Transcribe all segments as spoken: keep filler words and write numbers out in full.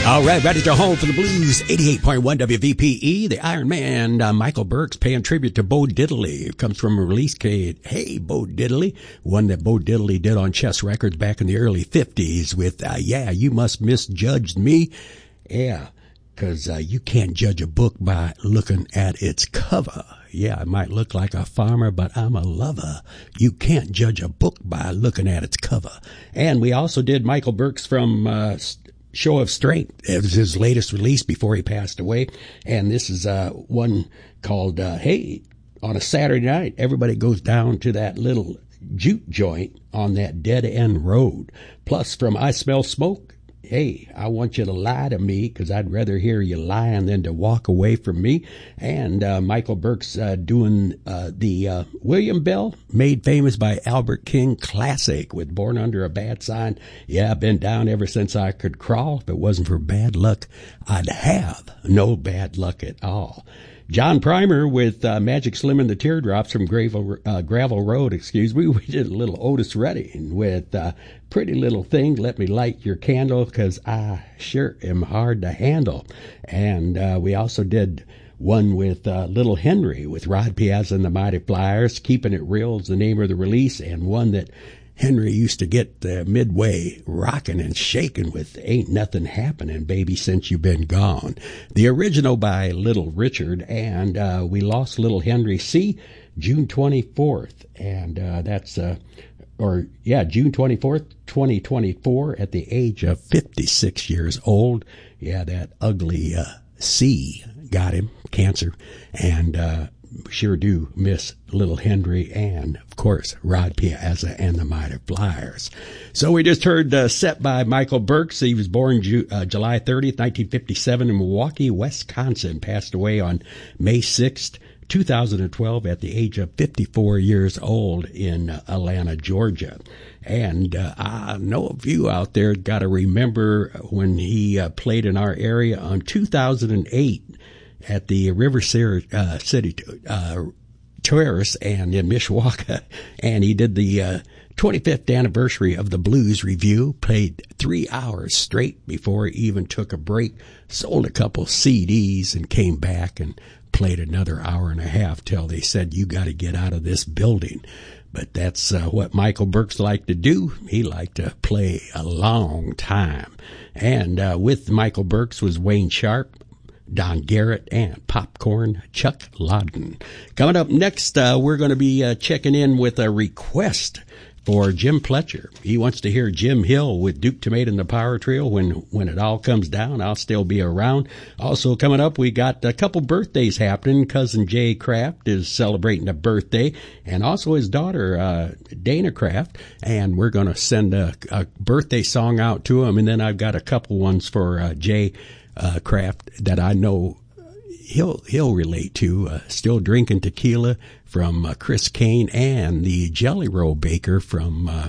All right, right at your home for the blues, eighty-eight point one W V P E. The Iron Man, uh, Michael Burks, paying tribute to Bo Diddley. It comes from a release kit, Hey, Bo Diddley, one that Bo Diddley did on Chess Records back in the early fifties with, uh, yeah, you must misjudge me. Yeah, because uh, you can't judge a book by looking at its cover. Yeah, I might look like a farmer, but I'm a lover. You can't judge a book by looking at its cover. And we also did Michael Burks from uh Show of Strength. It was his latest release before he passed away. And this is uh one called, uh, Hey, on a Saturday night, everybody goes down to that little jute joint on that dead end road. Plus from I Smell Smoke, hey, I want you to lie to me because I'd rather hear you lying than to walk away from me. And uh, Michael Burks uh, doing uh, the uh, William Bell, made famous by Albert King classic with Born Under a Bad Sign. Yeah, I've been down ever since I could crawl. If it wasn't for bad luck, I'd have no bad luck at all. John Primer with uh, Magic Slim and the Teardrops from Gravel, uh, Gravel Road, excuse me. We did a little Otis Redding with uh, Pretty Little Thing, Let Me Light Your Candle, because I sure am hard to handle. And uh, we also did one with uh, Little Henry with Rod Piazza and the Mighty Flyers, Keeping It Real is the name of the release, and one that Henry used to get uh, midway rocking and shaking with Ain't Nothing Happening, Baby, Since You've Been Gone. The original by Little Richard, and uh, we lost Little Henry C. June twenty-fourth, and uh, that's, uh, or yeah, June twenty-fourth, twenty twenty-four, at the age of fifty-six years old. Yeah, that ugly uh, C got him, cancer, and uh sure do miss Little Henry and, of course, Rod Piazza and the Mighty Flyers. So we just heard uh, Set by Michael Burks. He was born Ju- uh, July thirtieth, nineteen fifty-seven in Milwaukee, Wisconsin. Passed away on May sixth, two thousand twelve at the age of fifty-four years old in uh, Atlanta, Georgia. And uh, I know a few out there got to remember when he uh, played in our area on two thousand eight at the River uh, City uh, Terrace and in Mishawaka, and he did the uh, twenty-fifth anniversary of the Blues Review, played three hours straight before he even took a break, sold a couple C Ds, and came back and played another hour and a half till they said, you got to get out of this building. But that's uh, what Michael Burks liked to do. He liked to play a long time. And uh, with Michael Burks was Wayne Sharp, Don Garrett, and Popcorn Chuck Lawton. Coming up next, uh, we're going to be uh, checking in with a request for Jim Pletcher. He wants to hear Jim Hill with Duke Tomate and the Power Trio. When when it all comes down, I'll still be around. Also coming up, we got a couple birthdays happening. Cousin Jay Kraft is celebrating a birthday, and also his daughter, uh, Dana Kraft. And we're going to send a, a birthday song out to him. And then I've got a couple ones for uh, Jay Uh, Kraft that I know he'll he'll relate to. Uh, Still Drinking Tequila from uh, Chris Kane, and the Jelly Roll Baker from uh,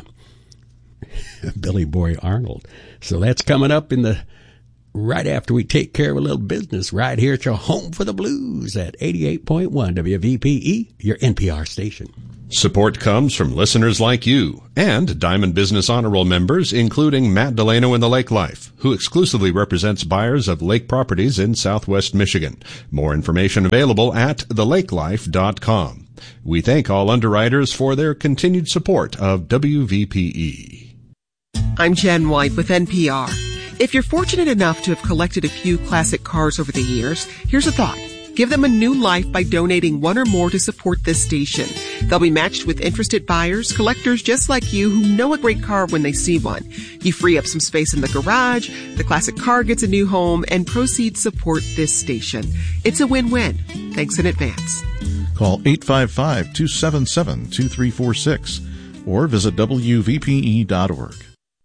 Billy Boy Arnold. So that's coming up in the right after we take care of a little business right here at your home for the blues at eighty-eight point one W V P E, your N P R station. Support comes from listeners like you and Diamond Business Honor Roll members, including Matt Delano in the Lake Life, who exclusively represents buyers of lake properties in Southwest Michigan. More information available at the lake life dot com. We thank all underwriters for their continued support of W V P E. I'm Jen White with N P R. If you're fortunate enough to have collected a few classic cars over the years, here's a thought. Give them a new life by donating one or more to support this station. They'll be matched with interested buyers, collectors just like you who know a great car when they see one. You free up some space in the garage, the classic car gets a new home, and proceeds support this station. It's a win-win. Thanks in advance. Call eight five five, two seven seven, two three four six or visit W V P E dot org.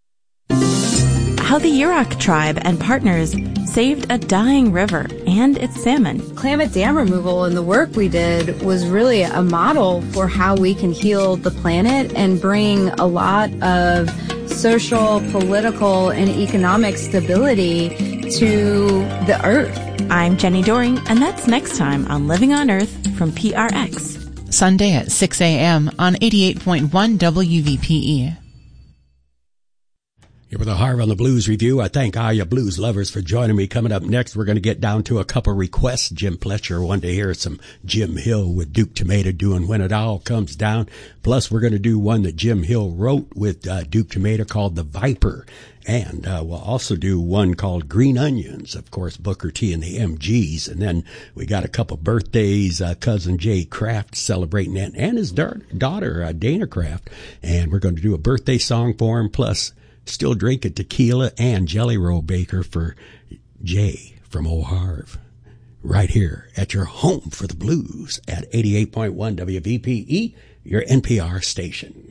How the Yurok tribe and partners saved a dying river and its salmon. Klamath Dam removal and the work we did was really a model for how we can heal the planet and bring a lot of social, political, and economic stability to the earth. I'm Jenny Doring, and that's next time on Living on Earth from P R X. Sunday at six a.m. on eighty-eight point one W V P E. Here with a Harv on the Blues Review. I thank all you blues lovers for joining me. Coming up next, we're going to get down to a couple requests. Jim Pletcher wanted to hear some Jim Hill with Duke Tomato doing When It All Comes Down. Plus, we're going to do one that Jim Hill wrote with uh, Duke Tomato called The Viper. And uh, we'll also do one called Green Onions, of course, Booker T and the M Gs. And then we got a couple birthdays, uh, cousin Jay Kraft celebrating that, and his da- daughter, uh, Dana Kraft. And we're going to do a birthday song for him, plus still drinking tequila and Jelly Roll Baker for Jay from Old Harv. Right here at your home for the blues at eighty-eight point one W V P E, your N P R station.